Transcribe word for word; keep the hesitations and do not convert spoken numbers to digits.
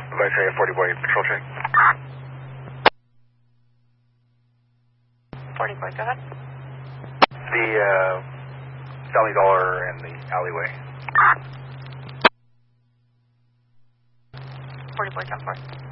Advice area forty boy, patrol train. forty boy, go ahead. The uh, Sally Dollar and the alleyway. forty boy, ten four.